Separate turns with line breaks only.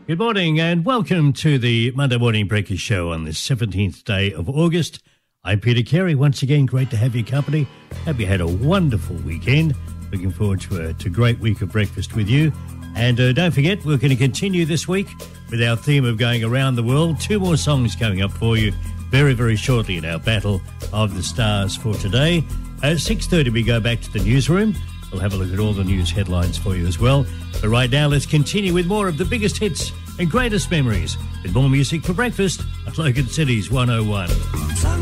Good morning and welcome to the Monday Morning Breakfast Show on the 17th day of August. I'm Peter Carey. Once again, great to have your company. Hope you had a wonderful weekend. Looking forward to a great week of breakfast with you. And don't forget, we're going to continue this week with our theme of going around the world. 2 more songs coming up for you very, very shortly in our Battle of the Stars for today. At 6:30 we go back to the newsroom. We'll have a look at all the news headlines for you as well. But right now, let's continue with more of the biggest hits and greatest memories with more music for breakfast at Logan City's 101.